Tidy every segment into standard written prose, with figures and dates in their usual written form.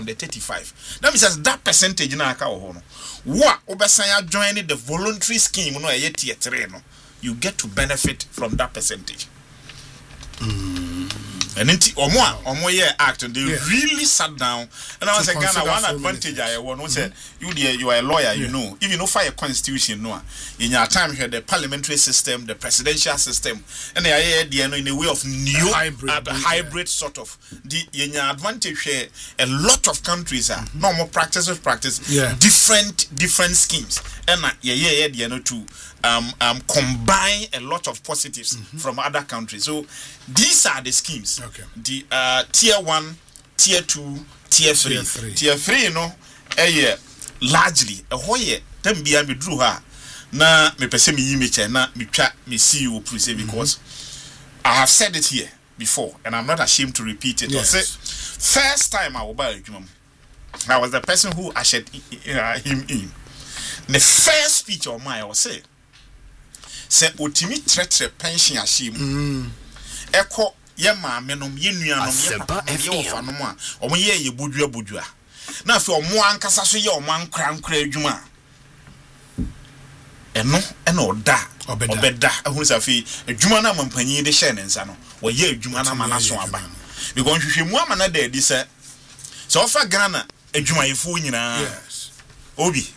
the 35. That means that percentage na aka wo no. Wo obesan join the voluntary scheme no e tier 3 no. You get to benefit from that percentage. And omo year act and they really sat down and I was like Ghana one advantage I want say you are a lawyer you know if you know fire constitution no in your time here the parliamentary system the presidential system and they are in a way of new hybrid sort of the in your advantage here a lot of countries are normal practice different schemes and to combine a lot of positives from other countries. So these are the schemes. Okay. The tier 1, tier 2, tier 3. Tier 3 you know largely a hoye them be me drew her na me pese me yime na me twa me see you because I have said it here before and I'm not ashamed to repeat it. Yes. First time I will buy I was the person who ushered him in. The first speech of mine was say otimi tretre pension ashim eko ye maame nom ye nuanom ye papa ye ofanom a omo ye bodua na afi omo ankasa so ye omo ankra adwuma eno oda obeda ehunu sa afi adwuma na mampanyin de hye ne nsa no wo ye adwuma na mana so aba because hwehwemu ama na da edi se so ofa Ghana adwuma yefo nyina obi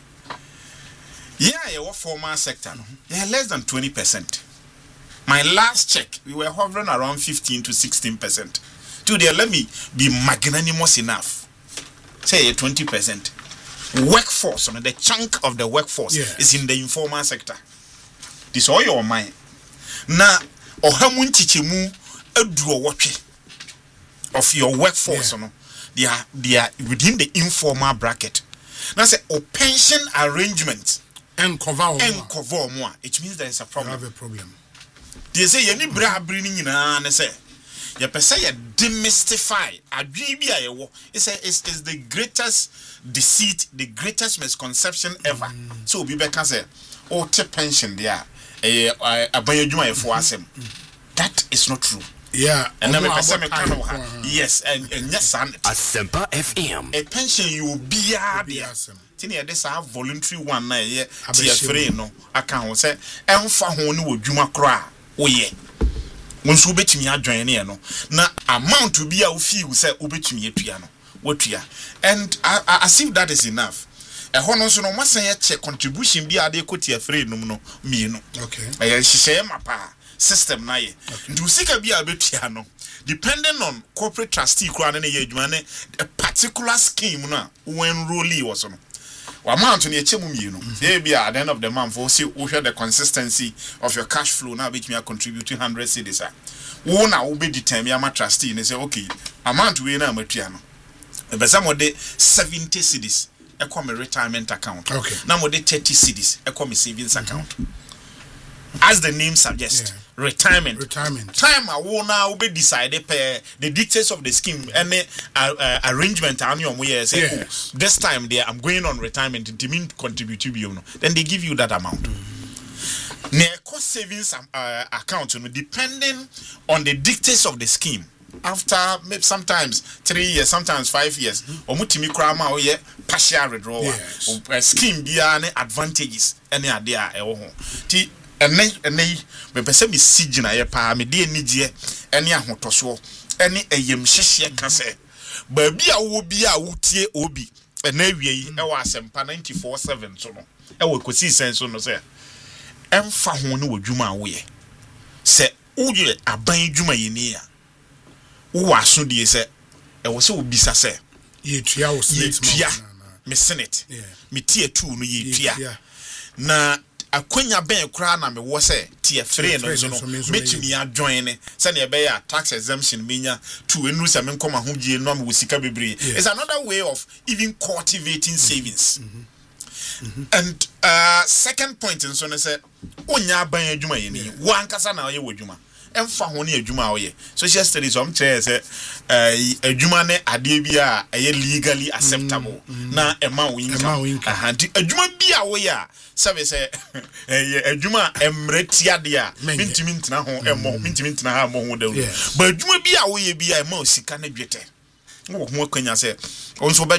formal sector no less than 20%. My last check we were hovering around 15 to 16%. Today let me be magnanimous enough. Say 20%. Workforce, the chunk of the workforce is in the informal sector. This all your mind. Na ohamun chichemu eduo watch of your workforce no they are within the informal bracket. Now say pension arrangements and cover more. It means there is a problem. You have a problem. They say any bra bringing na say you person you demystify adwibia yewo is the greatest deceit, the greatest misconception ever. So obi beka say o te pension there abayadwuma yefo asem. That is not true. Yeah, and then person yes and yes and Asempa FM a pension you be Tinia this have voluntary one na ye tier 3 no aka ho say emfa ho ne wodwuma kra woye wonso betumi adwan ne no na amount to be a feel say obetumi atua no wotua and as if that is enough ho no so no masan ye check contribution bi ade ko tier 3 no no mienu okay hyehyɛ mapa system na ye ndu sika bi a betua no depending on corporate trustee kra na ye adwuma ne a particular scheme na when rolly was no amount on your chemu maybe at the end of the month we'll see the consistency of your cash flow now make me contribute 100 cedis who now will be determined I'm a trustee and say okay amount we na matua no but some of the 70 cedis e come retirement account okay now with the 30 cedis e come savings account as the name suggests retirement time I will now be decided per the dictates of the scheme and arrangement say this time there I'm going on retirement to mean contribute to you then they give you that amount cost savings account depending on the dictates of the scheme after maybe sometimes 3 years sometimes 5 years omutimi krama oye partial withdrawal scheme bia ne advantages any idea e wo ho ti ene be pese mi sigina ye pa me de anigye ene ahotoso ene eyem hyehye ka se ba bia wo bia wotie obi ene awie yi e wa asempa 94.7 so no e wo kosi senso no se emfa ho ne wodwuma wo ye se uye aban dwuma ye ni a wo aso die se e wo se obisa se ye tua wo me senate me tie 2 no ye tua na akwanya ben kra na me wo se tie 3 no so no metumi adjoin ne se na be ya tax exemption menya to enu se me nkoma ho gie no me sika bebre is another way of even cultivating savings. And second point in so na say onya ban adwuma ye ni wo ankasa na ye wodwuma emfa ho ne adwuma wo ye social studies om tell say adwuma ne ade bia ye legally acceptable na ema wo income adwuma bia wo ya sabe say adwuma emretia de a mintimi ntena ho emo mintimi ntena ha mo ho da but adwuma bia wo ye bia ema osika na dwete wo ho akwanya say onso